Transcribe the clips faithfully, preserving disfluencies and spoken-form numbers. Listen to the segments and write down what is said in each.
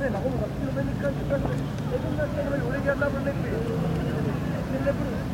ma comunque più o meno il calcio e non da sempre vuole che andava nel peso nelle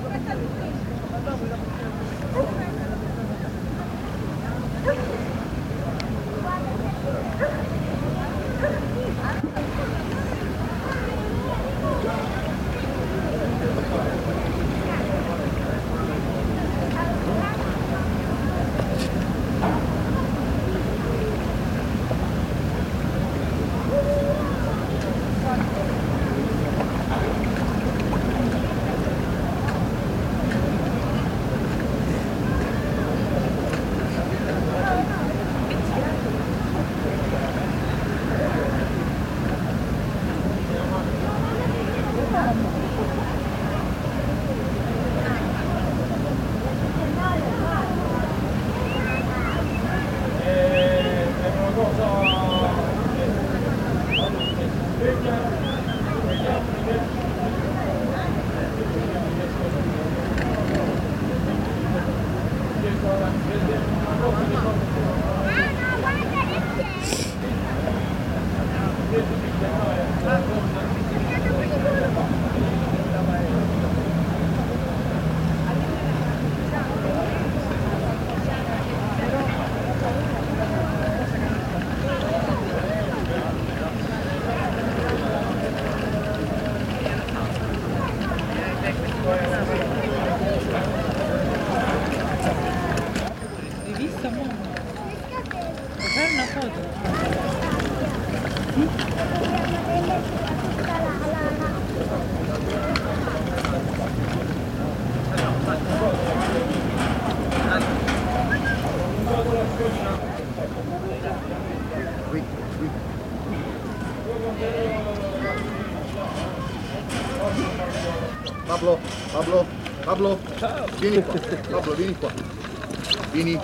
Pablo, Pablo, Pablo, ciao. Vieni qua, Pablo, vieni qua. Vieni.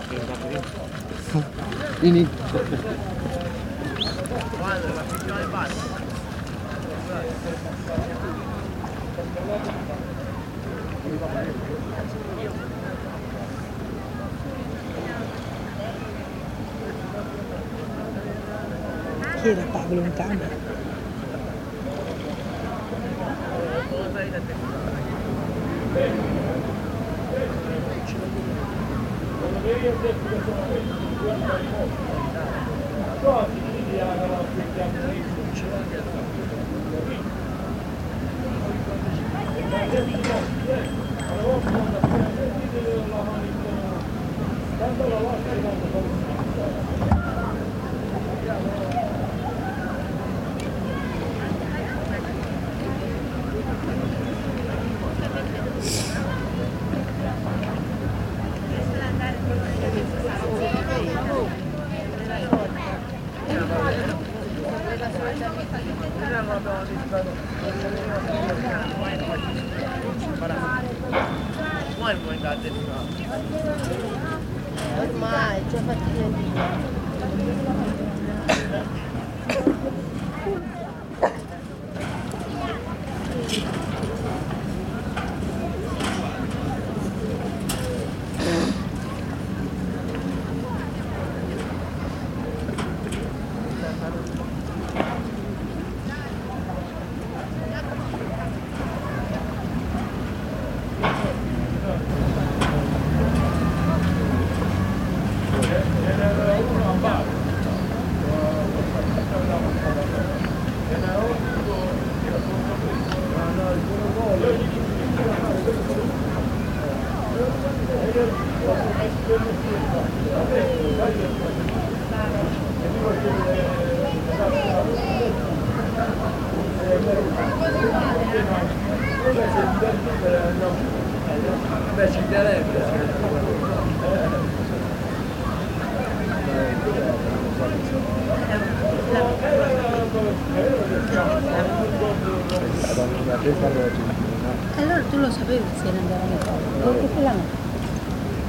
Vieni. Guarda, la piccola bassa. Chi era Pablo in camera? Ormai c'è fatica. Beh, ci piacerebbe. Allora tu lo sapevi se ne andavano in